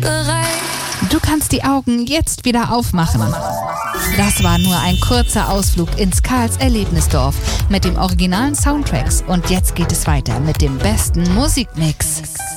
bereit. Du kannst die Augen jetzt wieder aufmachen. Das war nur ein kurzer Ausflug ins Karls Erlebnisdorf mit dem originalen Soundtracks. Und jetzt geht es weiter mit dem besten Musikmix.